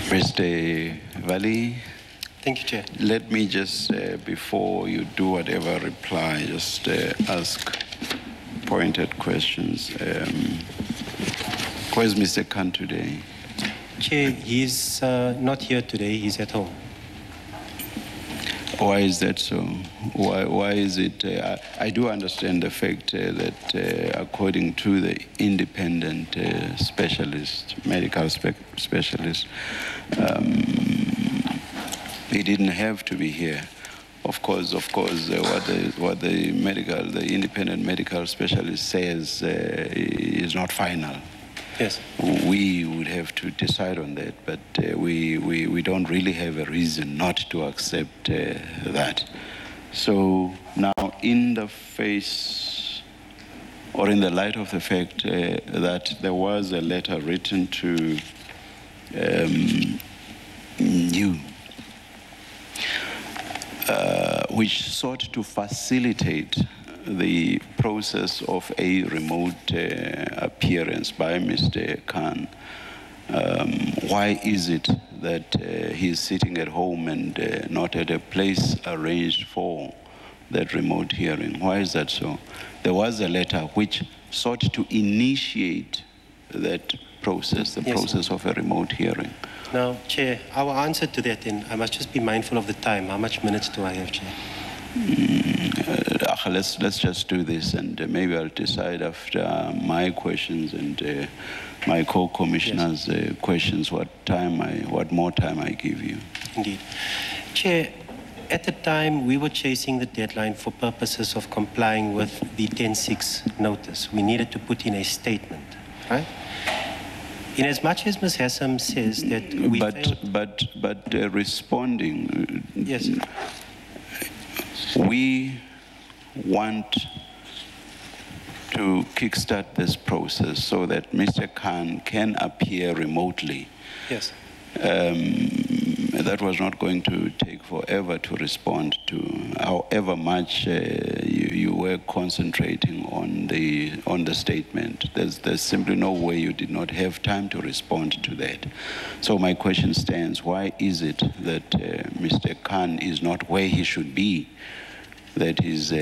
Mr. Valley, Thank you, Chair. let me just, before you do whatever reply, just ask pointed questions. Where's Mr. Khan today? Chair, he's not here today. He's at home. Why is that so? Why is it? I do understand the fact that according to the independent specialist, medical specialist, he didn't have to be here. Of course, what the independent medical specialist says is not final. Yes. We would have to decide on that, but we don't really have a reason not to accept that. So now, in the face, or in the light of the fact that there was a letter written to you, which sought to facilitate the process of a remote appearance by Mr. Khan. Why is it that he's sitting at home and not at a place arranged for that remote hearing? Why is that so? There was a letter which sought to initiate that process, the process of a remote hearing. Now, Chair, our answer to that, and I must just be mindful of the time. How much minutes do I have, Chair? Let's just do this, and maybe I'll decide after my questions and my co-commissioners' questions what more time I give you. Indeed. Chair, at the time we were chasing the deadline for purposes of complying with the 10-6 notice. We needed to put in a statement, right? In as much as Ms. Hassam says that we but responding. Yes. We want to kickstart this process so that Mr. Khan can appear remotely. Yes. That was not going to take forever to respond to, however much you were concentrating on the statement. There's simply no way you did not have time to respond to that. So my question stands: why is it that Mr. Khan is not where he should be? That is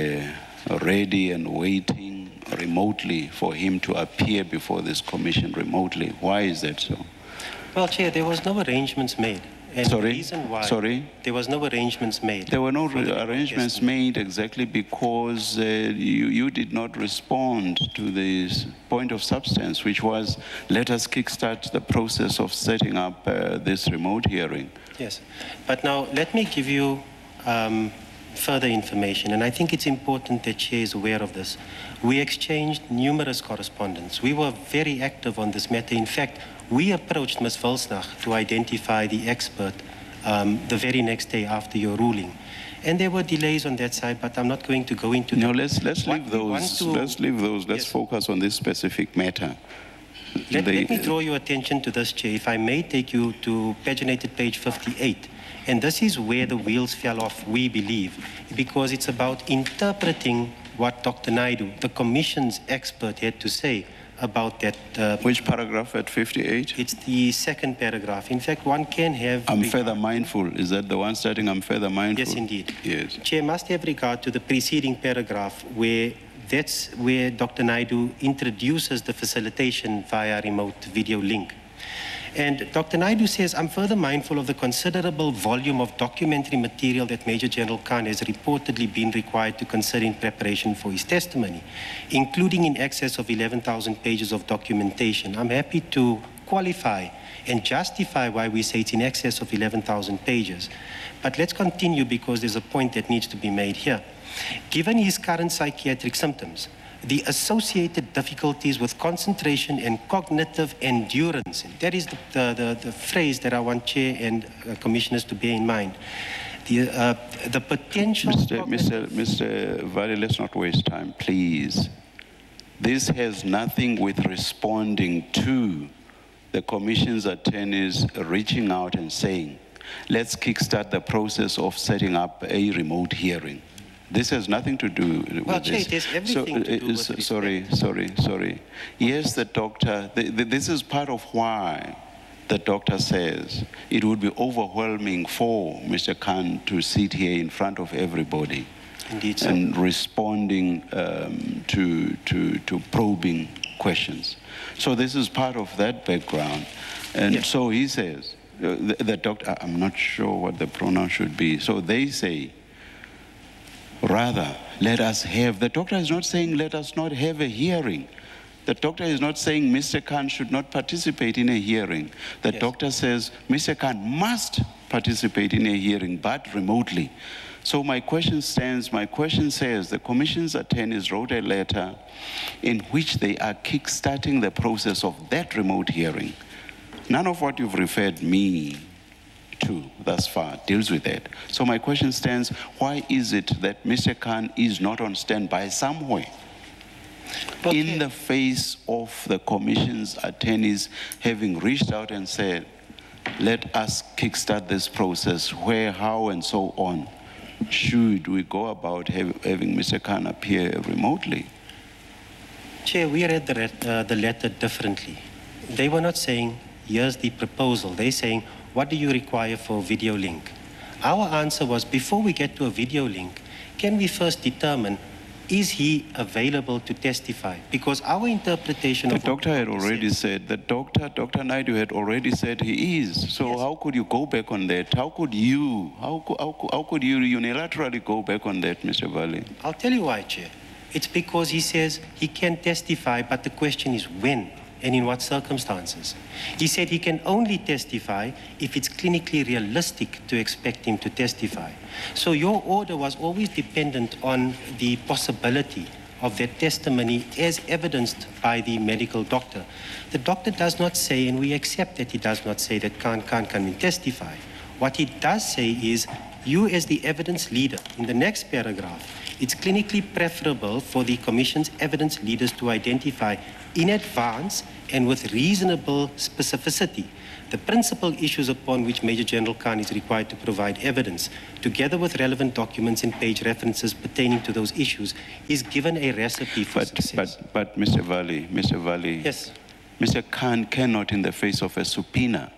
ready and waiting remotely for him to appear before this commission remotely. Why is that so? Well, Chair, there was no arrangements made. And Sorry? The reason why there was no arrangements made. There were no arrangements made exactly because you did not respond to the point of substance, which was, let us kickstart the process of setting up this remote hearing. Yes. But now, let me give you further information, and I think it's important that Chair is aware of this. We exchanged numerous correspondence. We were very active on this matter. In fact, we approached Ms. Vilsnach to identify the expert the very next day after your ruling. And there were delays on that side, but I'm not going to go into No, let's leave those. Let's leave those. Let's focus on this specific matter. Let me draw your attention to this, Chair. If I may take you to paginated page 58. And this is where the wheels fell off, we believe, because it's about interpreting what Dr. Naidu, the Commission's expert, had to say about that. Which paragraph at 58? It's the second paragraph. In fact, one can have... I'm further mindful. Is that the one starting, I'm further mindful? Yes, indeed. Yes. Chair, must have regard to the preceding paragraph where that's where Dr. Naidu introduces the facilitation via remote video link. And Dr. Naidu says, I'm further mindful of the considerable volume of documentary material that Major General Khan has reportedly been required to consider in preparation for his testimony, including in excess of 11,000 pages of documentation. I'm happy to qualify and justify why we say it's in excess of 11,000 pages. But let's continue because there's a point that needs to be made here. Given his current psychiatric symptoms, the associated difficulties with concentration and cognitive endurance. And that is the phrase that I want Chair and Commissioners to bear in mind. The potential... Mr. Valley, let's not waste time, please. This has nothing with responding to the Commission's attorneys reaching out and saying, let's kickstart the process of setting up a remote hearing. This has nothing to do with Chair, it has everything to do with sorry. Yes, the doctor, this is part of why the doctor says, it would be overwhelming for Mr. Khan to sit here in front of everybody. Indeed, so. And responding to probing questions. So this is part of that background. And Yes. so he says, the doctor, I'm not sure what the pronoun should be. So they say, rather, let us have, the doctor is not saying let us not have a hearing. The doctor is not saying Mr. Khan should not participate in a hearing. The Yes. doctor says Mr. Khan must participate in a hearing, but remotely. So my question stands, my question says the commission's attorneys wrote a letter in which they are kickstarting the process of that remote hearing. None of what you've referred me to thus far deals with that. So my question stands, why is it that Mr. Khan is not on standby somewhere? Okay. In the face of the commission's attorneys having reached out and said, let us kickstart this process, where, how, and so on, should we go about having Mr. Khan appear remotely? Chair, we read the letter differently. They were not saying, here's the proposal. They're saying, what do you require for a video link? Our answer was, before we get to a video link, can we first determine, is he available to testify? Because our interpretation The of what doctor had the already says- said, Dr. Naidu had already said he is. So Yes. how could you go back on that? How could you unilaterally go back on that, Mr. Valley? I'll tell you why, Chair. It's because he says he can testify, but the question is when and in what circumstances. He said he can only testify if it's clinically realistic to expect him to testify. So your order was always dependent on the possibility of that testimony as evidenced by the medical doctor. The doctor does not say, and we accept that he does not say that Khan can't come and testify. What he does say is, you as the evidence leader, in the next paragraph, it's clinically preferable for the Commission's evidence leaders to identify in advance and with reasonable specificity the principal issues upon which Major General Khan is required to provide evidence, together with relevant documents and page references pertaining to those issues, is given a recipe for success. But Mr. Valley, Yes. Mr. Khan cannot, in the face of a subpoena,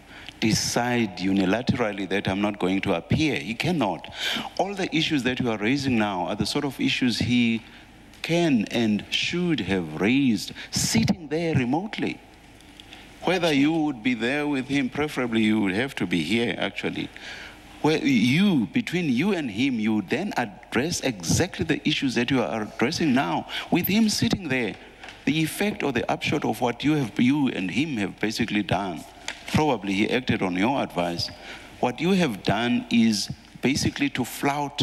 decide unilaterally that I'm not going to appear. He cannot. All the issues that you are raising now are the sort of issues he can and should have raised sitting there remotely. Whether you would be there with him, preferably you would have to be here actually. Where between you and him, you would then address exactly the issues that you are addressing now, with him sitting there. The effect or the upshot of what you and him have basically done, probably he acted on your advice. What you have done is basically to flout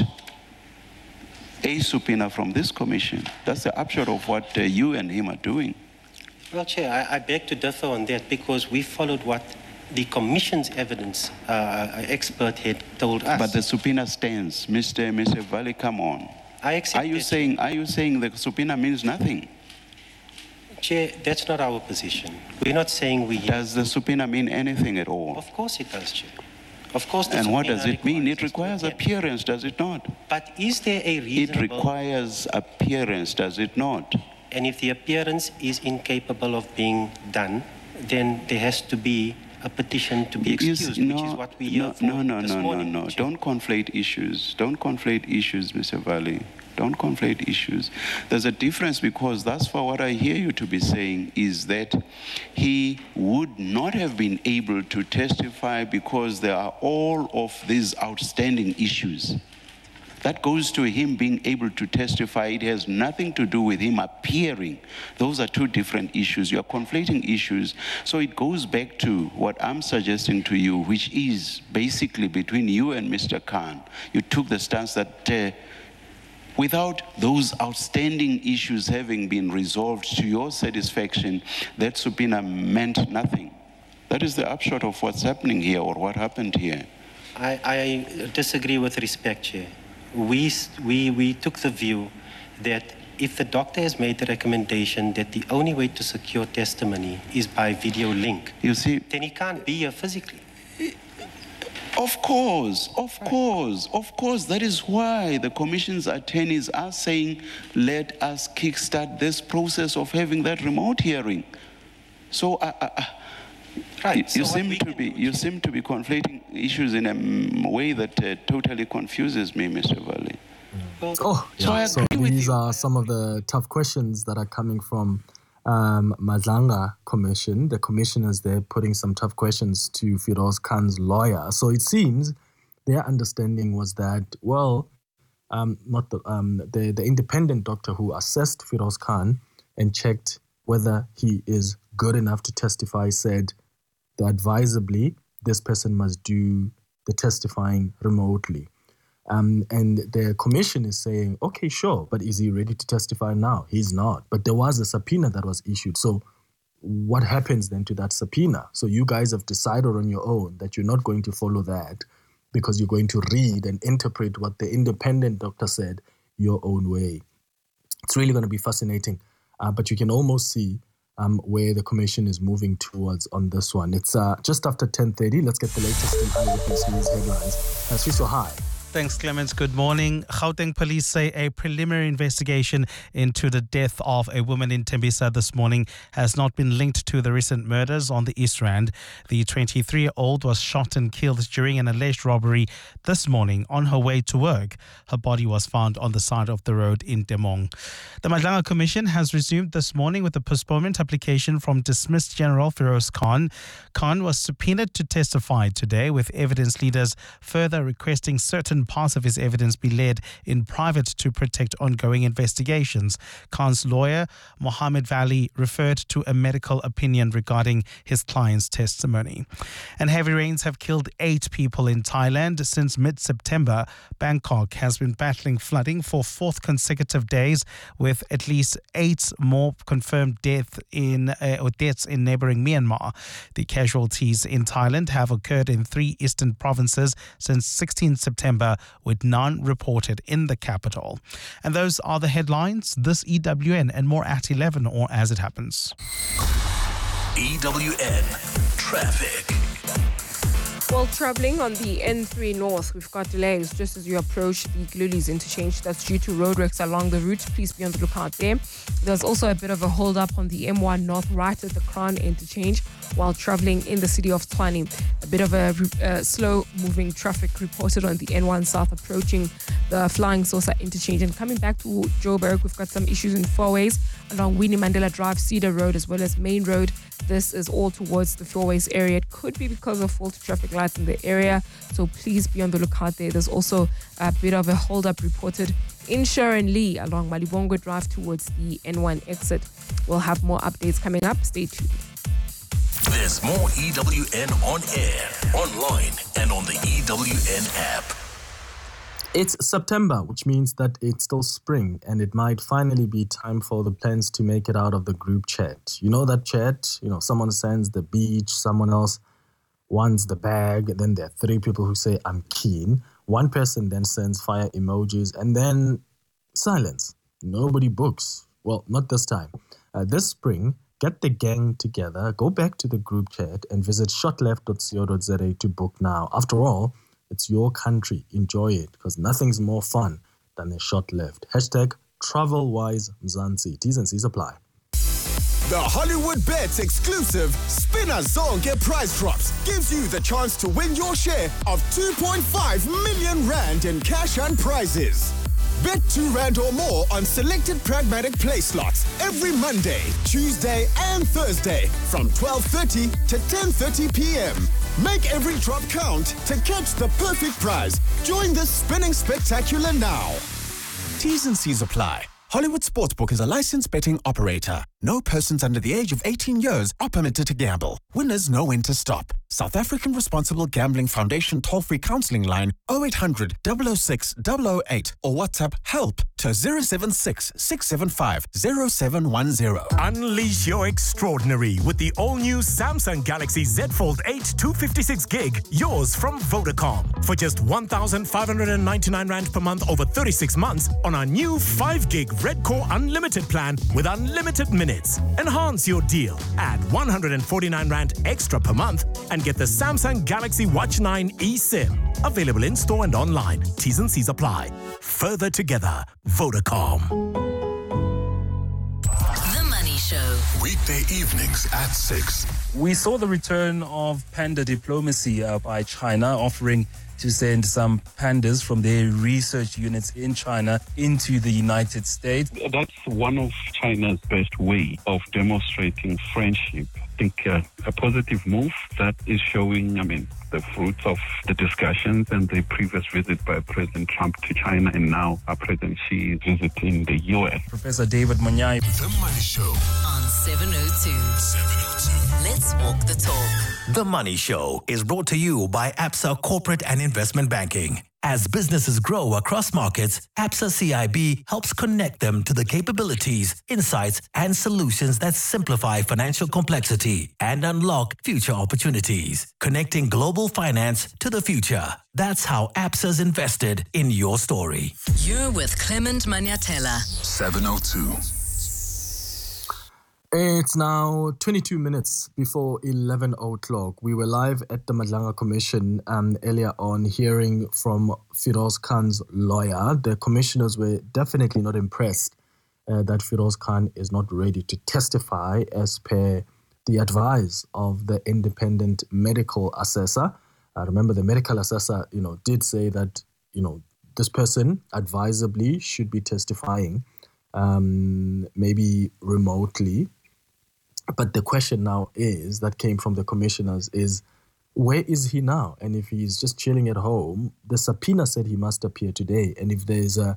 a subpoena from this commission. That's the upshot of what you and him are doing. Well, Chair, I beg to differ on that because we followed what the Commission's evidence expert had told us. But the subpoena stands. Mr. Valley, come on. I accept Are you saying the subpoena means nothing? Chair, that's not our position. We're not saying we... Does the subpoena mean anything at all? Of course it does, Chair. Of course the And what subpoena does it mean? It us to requires appear. appearance, does it not? But is there a It reasonable... requires appearance, does it not? And if the appearance is incapable of being done, then there has to be a petition to be excused, which is what we hear this morning. No. Chair. Don't conflate issues. Don't conflate issues, Mr. Valley. Don't conflate issues. There's a difference because thus far what I hear you to be saying is that he would not have been able to testify because there are all of these outstanding issues. That goes to him being able to testify. It has nothing to do with him appearing. Those are two different issues. You are conflating issues. So it goes back to what I'm suggesting to you, which is basically between you and Mr. Khan. You took the stance that without those outstanding issues having been resolved to your satisfaction, that subpoena meant nothing. That is the upshot of what's happening here or what happened here. I disagree with respect, Chair. We took the view that if the doctor has made the recommendation that the only way to secure testimony is by video link, You see, then he can't be here physically. of course, that is why the commission's attorneys are saying, let us kickstart this process of having that remote hearing. So Right. You So what seem we to can be do you is- seem to be conflating issues in a way that totally confuses me, Mr. Valley. Oh, So I yeah. So agree with these you. are some of the tough questions that are coming from Madlanga Commission. The commissioners there putting some tough questions to Firoz Khan's lawyer. So it seems their understanding was that, well, not the independent doctor who assessed Firoz Khan and checked whether he is good enough to testify said that advisably this person must do the testifying remotely. And the commission is saying, okay, sure, but is he ready to testify now? He's not. But there was a subpoena that was issued. So what happens then to that subpoena? So you guys have decided on your own that you're not going to follow that because you're going to read and interpret what the independent doctor said your own way. It's really going to be fascinating. But you can almost see where the commission is moving towards on this one. It's just after 10:30. Let's get the latest in Eyewitness News headlines. Sriso, hi. Thanks, Clemens. Good morning. Gauteng police say a preliminary investigation into the death of a woman in Tembisa this morning has not been linked to the recent murders on the East Rand. The 23-year-old was shot and killed during an alleged robbery this morning on her way to work. Her body was found on the side of the road in Demong. The Madlanga Commission has resumed this morning with a postponement application from dismissed General Firoz Khan. Khan was subpoenaed to testify today, with evidence leaders further requesting certain parts of his evidence be led in private to protect ongoing investigations. Khan's lawyer, Mohammed Valley, referred to a medical opinion regarding his client's testimony. And heavy rains have killed 8 people in Thailand since mid-September. Bangkok has been battling flooding for 4th consecutive days, with at least 8 more confirmed deaths in neighboring Myanmar. The casualties in Thailand have occurred in 3 eastern provinces since 16 September, with none reported in the capital. And those are the headlines. This EWN and more at 11 or as it happens. EWN Traffic. While travelling on the N3 North, we've got delays just as you approach the Glulis interchange. That's due to roadworks along the route. Please be on the lookout there. There's also a bit of a hold-up on the M1 North right at the Crown interchange while travelling in the city of Tshwane. A bit of a slow-moving traffic reported on the N1 South approaching the Flying Saucer interchange. And coming back to Joburg, we've got some issues in 4 ways along Winnie Mandela Drive, Cedar Road, as well as Main Road. This is all towards the Fourways area. It could be because of faulty traffic lights in the area, so please be on the lookout there. There's also a bit of a hold-up reported in Sharon Lee along Malibongwe Drive towards the N1 exit. We'll have more updates coming up. Stay tuned. There's more EWN on air, online, and on the EWN app. It's September, which means that it's still spring, and it might finally be time for the plans to make it out of the group chat. You know that chat? Someone sends the beach, someone else wants the bag, and then there are 3 people who say, I'm keen. One person then sends fire emojis, and then silence. Nobody books. Well, not this time. This spring, get the gang together, go back to the group chat, and visit shotleft.co.za to book now. After all, it's your country. Enjoy it, because nothing's more fun than a shot left. Hashtag TravelWise Mzansi. T's and C's apply. The Hollywood Bets exclusive Spinner Zonke prize drops gives you the chance to win your share of 2.5 million rand in cash and prizes. Bet R2 or more on selected pragmatic play slots every Monday, Tuesday and Thursday from 12:30 to 10:30 p.m. Make every drop count to catch the perfect prize. Join the spinning spectacular now. T's and C's apply. Hollywood Sportsbook is a licensed betting operator. No persons under the age of 18 years are permitted to gamble. Winners know when to stop. South African Responsible Gambling Foundation toll-free counseling line 0800 006 008 or WhatsApp HELP to 076 675 0710. Unleash your extraordinary with the all-new Samsung Galaxy Z Fold 8 256 gig, yours from Vodacom. For just 1,599 Rand per month over 36 months on our new 5 gig Red Core Unlimited plan with unlimited minutes. Enhance your deal. Add 149 Rand extra per month and get the Samsung Galaxy Watch 9 eSIM. Available in store and online. T's and C's apply. Further together, Vodacom. The Money Show. Weekday evenings at 6. We saw the return of panda diplomacy by China, offering to send some pandas from their research units in China into the United States. That's one of China's best way of demonstrating friendship. I think a positive move that is showing, the fruits of the discussions and the previous visit by President Trump to China, and now President Xi visiting the U.S. Professor David Manyai. The Money Show on 702. Let's walk the talk. The Money Show is brought to you by Absa Corporate and Investment Banking. As businesses grow across markets, Absa CIB helps connect them to the capabilities, insights, and solutions that simplify financial complexity and unlock future opportunities. Connecting global finance to the future. That's how Absa's invested in your story. You're with Clement Maniatella. 702. It's now 22 minutes before 11 o'clock. We were live at the Madlanga Commission earlier on, hearing from Firoz Khan's lawyer. The commissioners were definitely not impressed that Firoz Khan is not ready to testify as per the advice of the independent medical assessor. Remember, the medical assessor, did say that, this person advisably should be testifying, maybe remotely. But the question now that came from the commissioners is, where is he now? And if he's just chilling at home, the subpoena said he must appear today. And if there's a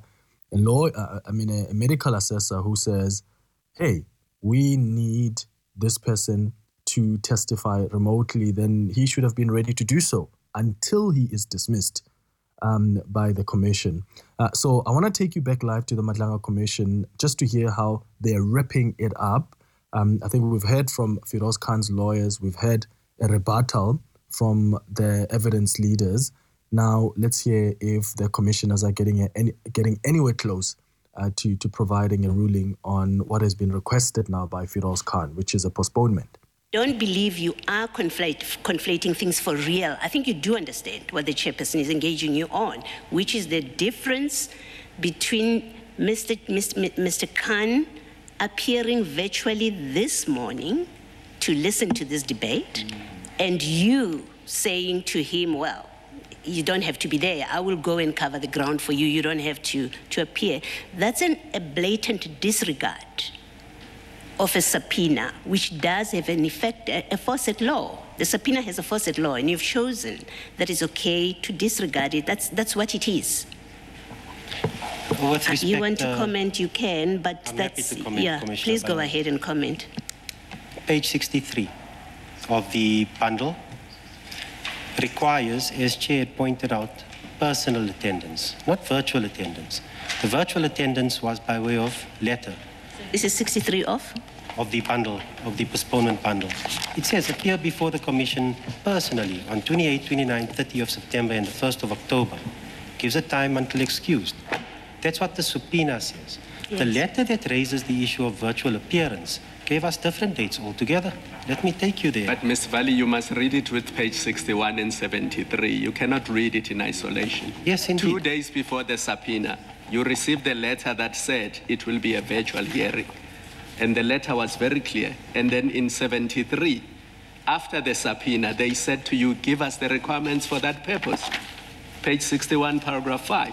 medical assessor who says, hey, we need this person to testify remotely, then he should have been ready to do so until he is dismissed by the commission. So I want to take you back live to the Madlanga Commission just to hear how they're ripping it up. I think we've heard from Firoz Khan's lawyers. We've heard a rebuttal from the evidence leaders. Now, let's hear if the commissioners are getting anywhere close to providing a ruling on what has been requested now by Firoz Khan, which is a postponement. Don't believe you are conflating things for real. I think you do understand what the chairperson is engaging you on, which is the difference between Mr. Khan appearing virtually this morning to listen to this debate and you saying to him, well, you don't have to be there. I will go and cover the ground for you. You don't have to appear. That's a blatant disregard of a subpoena, which does have an effect, a faucet law. The subpoena has a faucet law, and you've chosen that it's okay to disregard it. That's what it is. Respect, you want to comment, you can, but I'm that's, happy to comment, please go ahead and comment. Page 63 of the bundle requires, as Chair had pointed out, personal attendance, not virtual attendance. The virtual attendance was by way of letter. This is 63 of the bundle, of the postponement bundle. It says, appear before the Commission personally on 28, 29, 30 of September and the 1st of October. Gives a time until excused. That's what the subpoena says. Yes. The letter that raises the issue of virtual appearance gave us different dates altogether. Let me take you there. But Ms. Valley, you must read it with page 61 and 73. You cannot read it in isolation. Yes, indeed. 2 days before the subpoena, you received a letter that said it will be a virtual hearing. And the letter was very clear. And then in 73, after the subpoena, they said to you, give us the requirements for that purpose. Page 61, paragraph 5.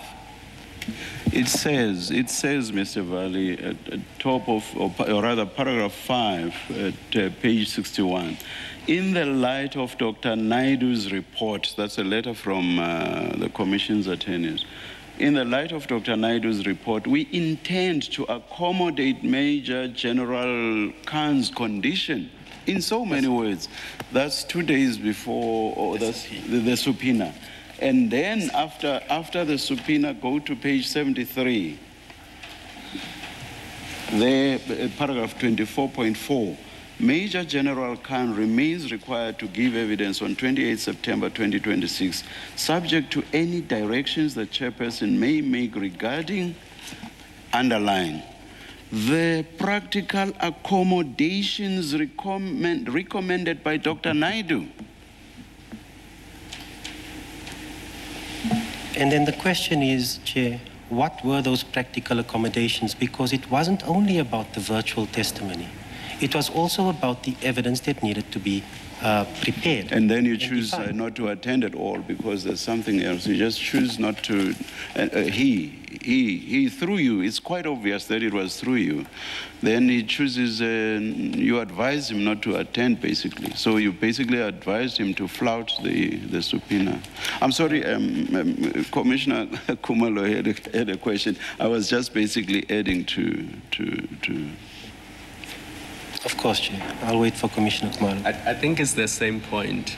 It says, Mr. Valley, at top of, or rather paragraph 5 at page 61, in the light of Dr. Naidu's report, that's a letter from the Commission's attorneys, in the light of Dr. Naidu's report, we intend to accommodate Major General Khan's condition in so many words. That's 2 days before that's the subpoena. And then after the subpoena, go to page 73. There, paragraph 24.4. Major General Khan remains required to give evidence on 28 September 2026, subject to any directions the chairperson may make regarding underlying the practical accommodations recommended by Dr. Naidu. And then the question is, Chair, what were those practical accommodations? Because it wasn't only about the virtual testimony. It was also about the evidence that needed to be prepared. And then you choose not to attend at all because there's something else. You just choose not to. He through you. It's quite obvious that it was through you. Then he chooses. You advise him not to attend, basically. So you basically advised him to flout the subpoena. I'm sorry, Commissioner Khumalo had a question. I was just basically adding to. Of course, Chair. I'll wait for Commissioner Khumalo. I think it's the same point.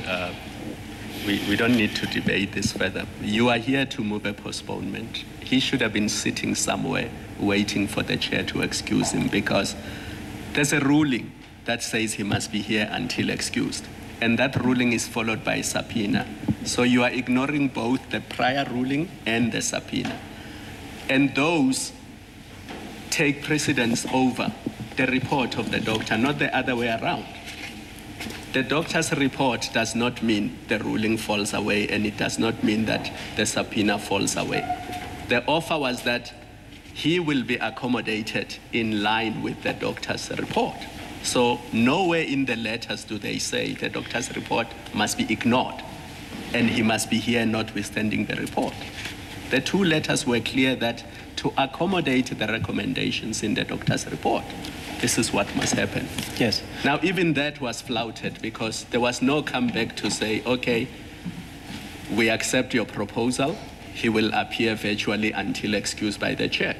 We don't need to debate this further. You are here to move a postponement. He should have been sitting somewhere waiting for the chair to excuse him because there's a ruling that says he must be here until excused. And that ruling is followed by a subpoena. So you are ignoring both the prior ruling and the subpoena. And those take precedence over the report of the doctor, not the other way around. The doctor's report does not mean the ruling falls away, and it does not mean that the subpoena falls away. The offer was that he will be accommodated in line with the doctor's report. So nowhere in the letters do they say the doctor's report must be ignored, and he must be here notwithstanding the report. The two letters were clear that to accommodate the recommendations in the doctor's report, this is what must happen. Yes. Now, even that was flouted because there was no comeback to say, okay, we accept your proposal. He will appear virtually until excused by the chair.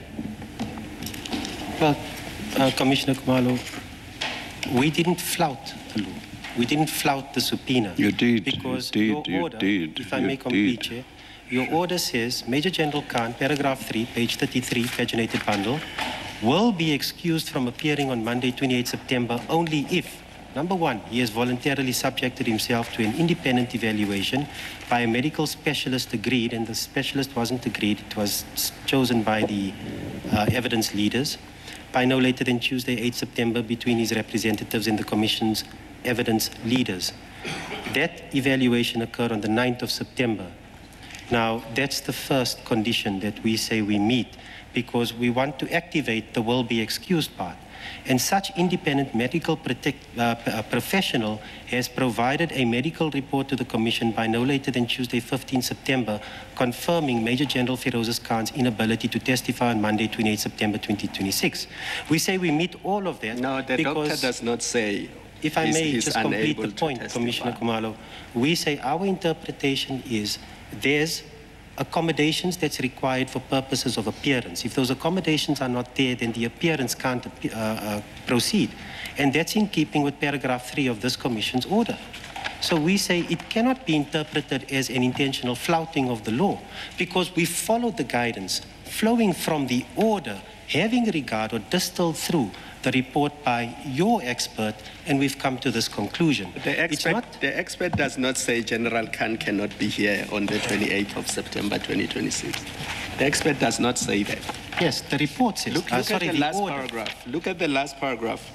Well, Commissioner Khumalo, we didn't flout the law. We didn't flout the subpoena. You did. Because you your order, if I may complete, Chair, your order says, Major General Khan, paragraph 3, page 33, paginated bundle, will be excused from appearing on Monday, 28 September, only if, number one, he has voluntarily subjected himself to an independent evaluation by a medical specialist agreed, and the specialist wasn't agreed, it was chosen by the evidence leaders, by no later than Tuesday, 8 September, between his representatives and the Commission's evidence leaders. That evaluation occurred on the 9th of September. Now, that's the first condition that we say we meet, because we want to activate the will be excused part. And such independent medical professional has provided a medical report to the Commission by no later than Tuesday, 15 September, confirming Major General Feroz Khan's inability to testify on Monday, 28 September 2026. We say we meet all of that. No, the doctor does not say. If I may just complete the point, Commissioner Khumalo, we say our interpretation is there's accommodations that's required for purposes of appearance. If those accommodations are not there, then the appearance can't proceed. And that's in keeping with paragraph 3 of this Commission's order. So we say it cannot be interpreted as an intentional flouting of the law, because we followed the guidance flowing from the order, having regard or distilled through the report by your expert, and we've come to this conclusion. The expert does not say General Khan cannot be here on the 28th of September 2026. The expert does not say that. Yes, the report says. Look at the last paragraph. Look at the last paragraph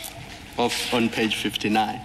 on page 59.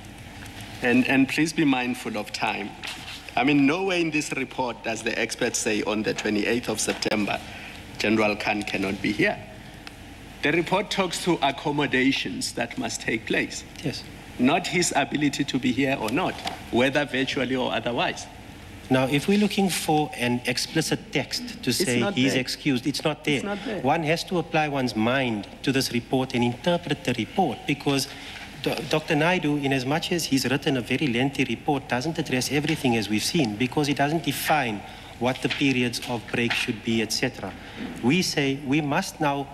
And please be mindful of time. I mean, nowhere in this report does the expert say on the 28th of September, General Khan cannot be here. The report talks to accommodations that must take place. Yes. Not his ability to be here or not, whether virtually or otherwise. Now, if we're looking for an explicit text to say he's excused, it's not there. It's not there. One has to apply one's mind to this report and interpret the report, because Dr. Naidu, in as much as he's written a very lengthy report, doesn't address everything as we've seen, because he doesn't define what the periods of break should be, etc. We say we must now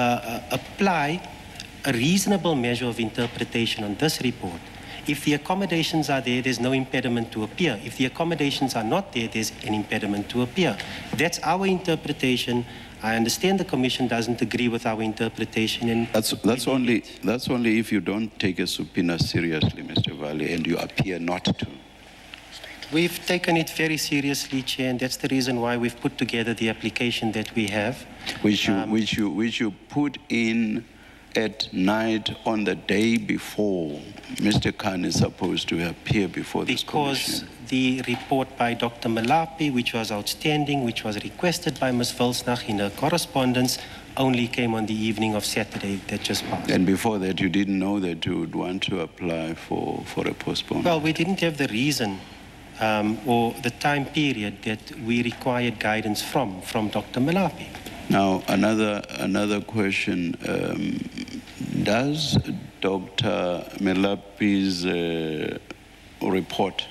apply a reasonable measure of interpretation on this report. If the accommodations are there, there's no impediment to appear. If the accommodations are not there, there's an impediment to appear. That's our interpretation. I understand the Commission doesn't agree with our interpretation. And that's only if you don't take a subpoena seriously, Mr. Valley, and you appear not to. We've taken it very seriously, Chair, and that's the reason why we've put together the application that we have. Which you put in at night on the day before Mr. Khan is supposed to appear before this Commission. Because the report by Dr. Malapi, which was outstanding, which was requested by Ms. Vilsnach in her correspondence, only came on the evening of Saturday that just passed. And before that, you didn't know that you would want to apply for a postponement? Well, we didn't have the reason or the time period that we required guidance from Dr. Malapi. Now, another question. Does Dr. Malapi's report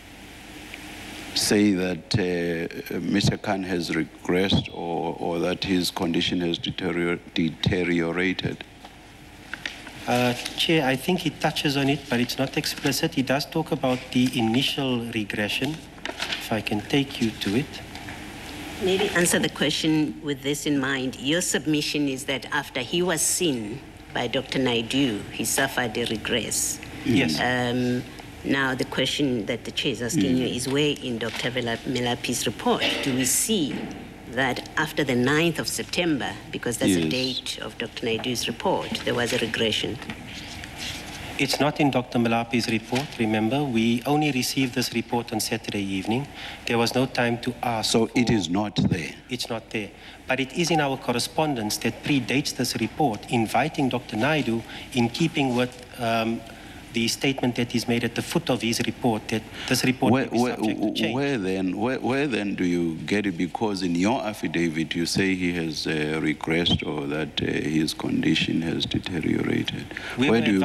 say that Mr. Khan has regressed or that his condition has deteriorated? Chair, I think he touches on it, but it's not explicit. He does talk about the initial regression, if I can take you to it. Maybe answer the question with this in mind. Your submission is that after he was seen by Dr. Naidu, he suffered a regress. Yes. Now, the question that the chair is asking you is where in Dr. Malapi's report do we see that after the 9th of September, because that's the date of Dr. Naidu's report, there was a regression? It's not in Dr. Malapi's report, remember. We only received this report on Saturday evening. There was no time to ask. So it is not there? It's not there. But it is in our correspondence that predates this report, inviting Dr. Naidu in keeping with the statement that is made at the foot of his report, that this report will be subject to change. Where then do you get it? Because in your affidavit, you say he has regressed or that his condition has deteriorated. Where do you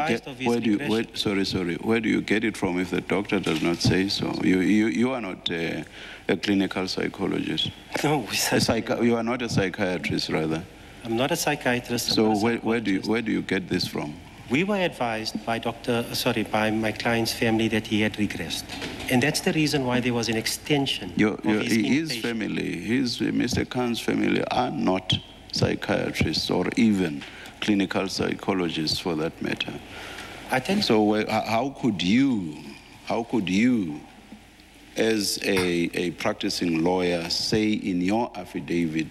get it from if the doctor does not say so? You are not a clinical psychologist. No, you are not a psychiatrist, rather. I'm not a psychiatrist. So where do you get this from? We were advised by by my client's family that he had regressed. And that's the reason why there was an extension of his family, Mr. Khan's family are not psychiatrists or even clinical psychologists for that matter. So how could you, as a practicing lawyer, say in your affidavit,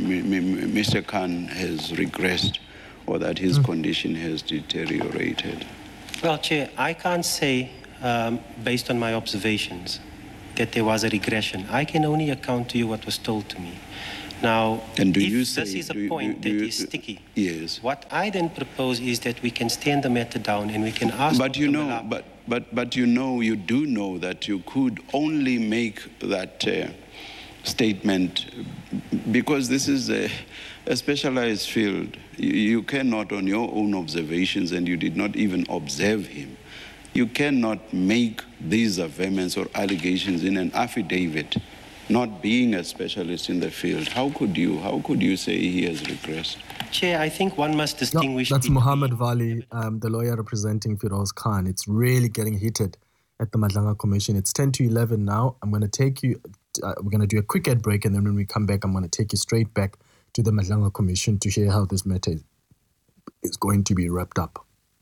Mr. Khan has regressed, or that his condition has deteriorated? Well, Chair, I can't say, based on my observations, that there was a regression. I can only account to you what was told to me. Now, this is a point that is sticky. Yes. What I then propose is that we can stand the matter down and we can ask. But you know, you do know that you could only make that statement because this is a specialized field. You cannot, on your own observations, and you did not even observe him, you cannot make these averments or allegations in an affidavit, not being a specialist in the field. How could you say he has regressed? Chair, I think one must distinguish. That's Muhammad Vali, the lawyer representing Firoz Khan. It's really getting heated at the Madlanga Commission. It's 10 to 11 now. I'm going to take you, we're going to do a quick ad break, and then when we come back, I'm going to take you straight back to the Madlanga Commission to hear how this matter is going to be wrapped up.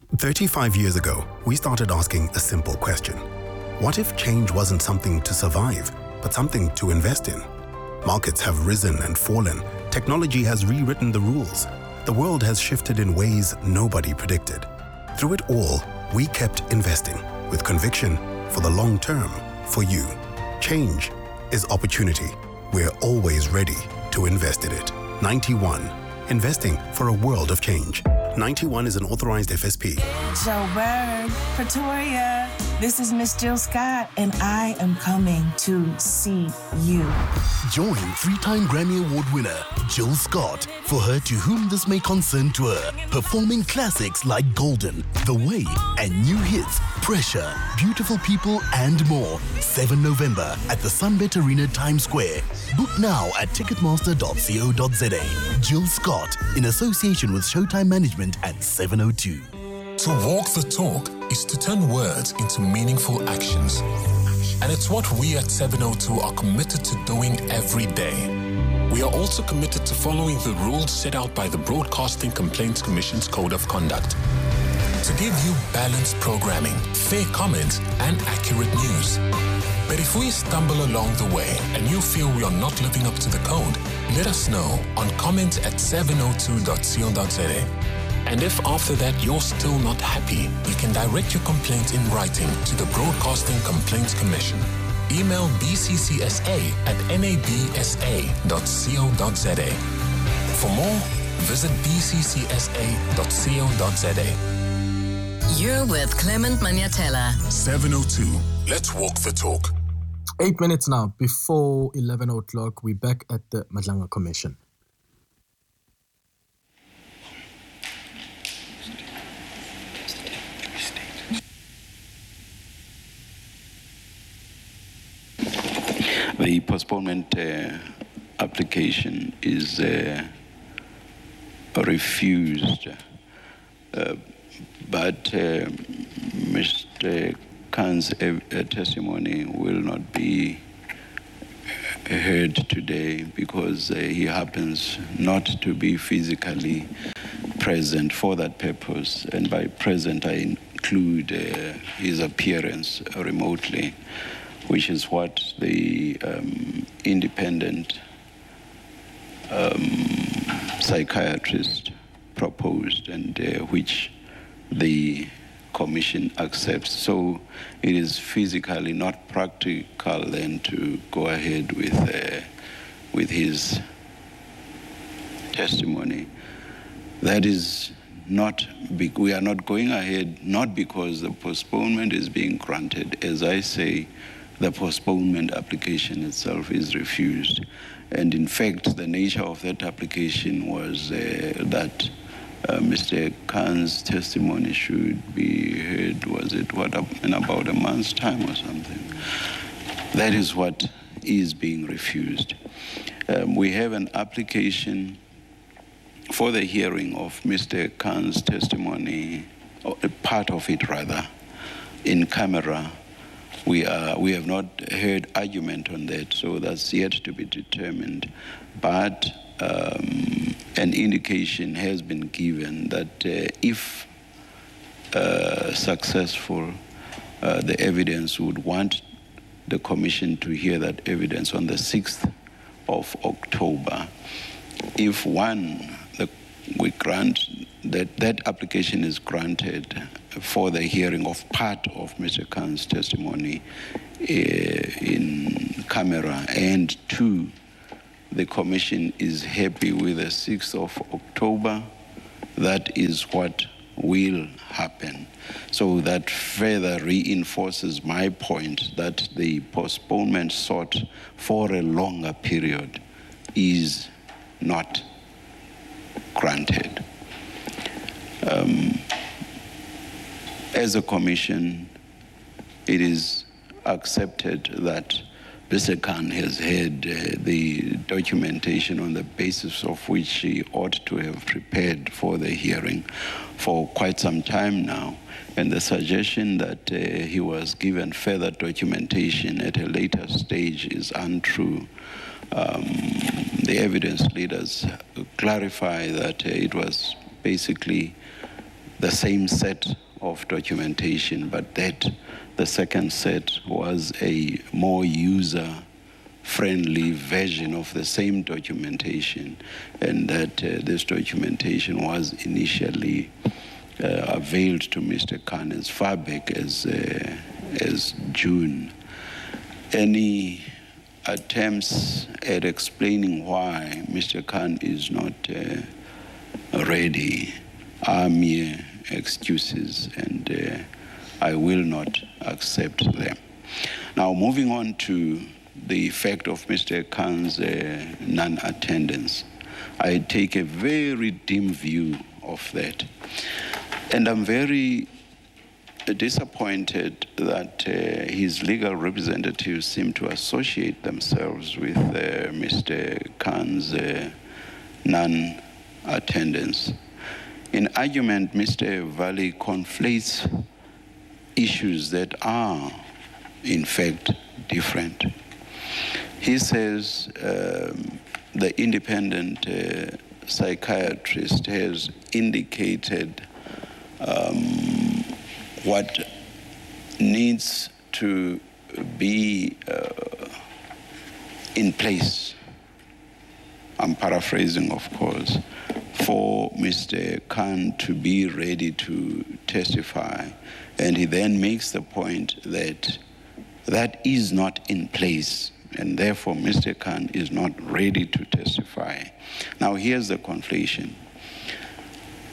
35 years ago, we started asking a simple question. What if change wasn't something to survive, but something to invest in? Markets have risen and fallen. Technology has rewritten the rules. The world has shifted in ways nobody predicted. Through it all, we kept investing with conviction for the long term, for you. Change is opportunity. We're always ready to invest in it. 91. Investing for a world of change. 91 is an authorized FSP. Joburg, Pretoria, this is Miss Jill Scott, and I am coming to see you. Join three-time Grammy Award winner Jill Scott for her To Whom This May Concern tour, performing classics like Golden, The Way, and new hits Pressure, Beautiful People, and more. 7 November at the Sunbet Arena, Times Square. Book now at ticketmaster.co.za. Jill Scott, in association with Showtime Management at 702. To walk the talk is to turn words into meaningful actions. And it's what we at 702 are committed to doing every day. We are also committed to following the rules set out by the Broadcasting Complaints Commission's Code of Conduct. To give you balanced programming, fair comments, and accurate news. But if we stumble along the way and you feel we are not living up to the code, let us know on comment@702.co.za. And if after that you're still not happy, you can direct your complaint in writing to the Broadcasting Complaints Commission. Email bccsa@nabsa.co.za. For more, visit bccsa.co.za. You're with Clement Maniatella. 702. Let's walk the talk. 8 minutes now before 11 o'clock. We're back at the Madlanga Commission. The postponement application is refused, but Mr. Khan's testimony will not be heard today because he happens not to be physically present for that purpose. And by present, I include his appearance remotely, which is what the independent psychiatrist proposed and which the commission accepts. So it is physically not practical then to go ahead with his testimony. That is not, we are not going ahead, not because the postponement is being granted. As I say, the postponement application itself is refused. And in fact, the nature of that application was that Mr. Khan's testimony should be heard, was it in about a month's time or something? That is what is being refused. We have an application for the hearing of Mr. Khan's testimony, or a part of it rather, in camera. We have not heard argument on that, so that's yet to be determined. But an indication has been given that if successful, the evidence would want the commission to hear that evidence on the 6th of October. If we grant that application is granted for the hearing of part of Mr. Khan's testimony in camera, and 2, the commission is happy with the 6th of October, that is what will happen. So that further reinforces my point that the postponement sought for a longer period is not granted. As a commission, it is accepted that Mr. Khan has had the documentation on the basis of which he ought to have prepared for the hearing for quite some time now. And the suggestion that he was given further documentation at a later stage is untrue. The evidence leaders clarify that it was basically the same set of documentation, but that the second set was a more user-friendly version of the same documentation, and that this documentation was initially availed to Mr. Khan as far back as June. Any attempts at explaining why Mr. Khan is not ready are mere excuses, and I will not accept them. Now, moving on to the effect of Mr. Khan's non-attendance, I take a very dim view of that. And I'm very disappointed that his legal representatives seem to associate themselves with Mr. Khan's non-attendance. In argument, Mr. Valley conflates issues that are, in fact, different. He says the independent psychiatrist has indicated what needs to be in place, I'm paraphrasing, of course, for Mr. Khan to be ready to testify. And he then makes the point that that is not in place, and therefore Mr. Khan is not ready to testify. Now, here's the conflation.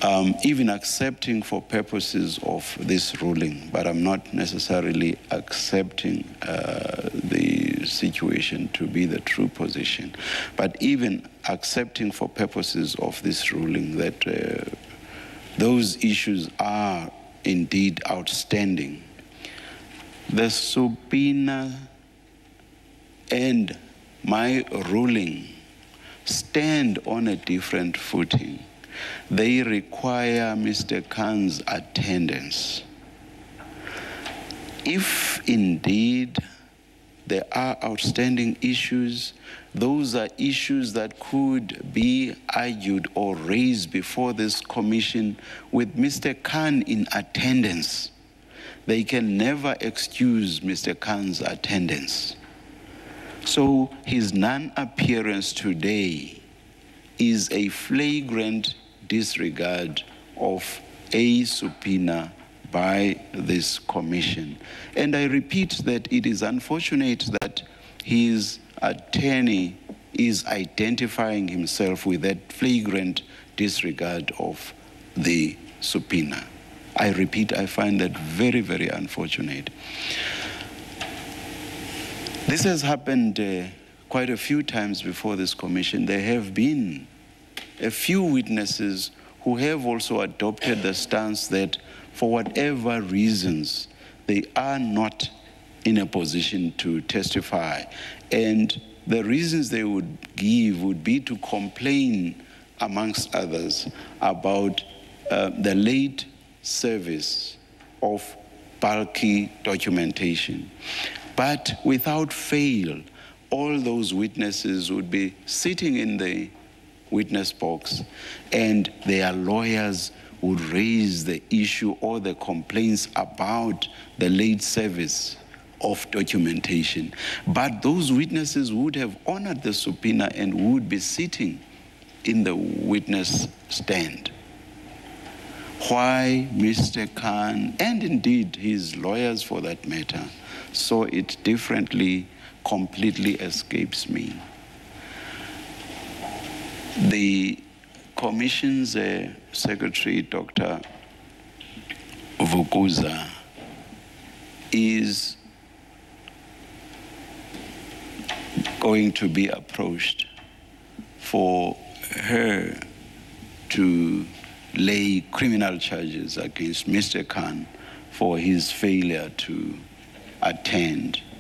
even accepting for purposes of this ruling, but I'm not necessarily accepting the situation to be the true position. But even accepting for purposes of this ruling that those issues are indeed outstanding, the subpoena and my ruling stand on a different footing. They require Mr. Khan's attendance. If indeed there are outstanding issues, those are issues that could be argued or raised before this commission with Mr. Khan in attendance. They can never excuse Mr. Khan's attendance. So his non-appearance today is a flagrant disregard of a subpoena by this commission. And I repeat that it is unfortunate that his attorney is identifying himself with that flagrant disregard of the subpoena. I repeat, I find that very, very unfortunate. This has happened quite a few times before this commission. There have been a few witnesses who have also adopted the stance that for whatever reasons, they are not in a position to testify. And the reasons they would give would be to complain, amongst others, about the late service of bulky documentation. But without fail, all those witnesses would be sitting in the witness box and their lawyers would raise the issue or the complaints about the late service of documentation. But those witnesses would have honored the subpoena and would be sitting in the witness stand. Why Mr. Khan, and indeed his lawyers for that matter, saw it differently completely escapes me. The Commission's Secretary, Dr. Vukuza, is going to be approached for her to lay criminal charges against Mr. Khan for his failure to attend